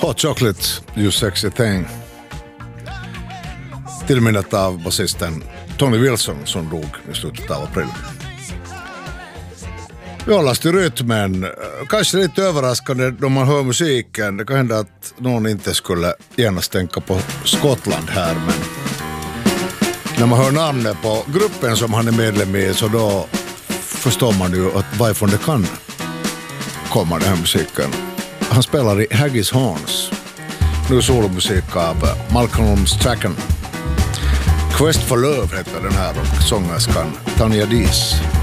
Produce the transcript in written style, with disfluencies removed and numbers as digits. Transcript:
Hot Chocolate, You Sexy Thing. Tillminnet av basisten Tony Wilson som dog i slutet av april. Vi hållas till rytmen. Kanske lite överraskande då man hör musiken. Det kan hända att någon inte skulle genast tänka på Skottland här, men när man hör namnet på gruppen som han är medlem i så då förstår man ju att varifrån det kan komma den här musiken. Han spelar i Haggis Horns. Nu solomusik av Malcolm Strachan. Quest for Love heter den här och sångerskan Tanya Dees.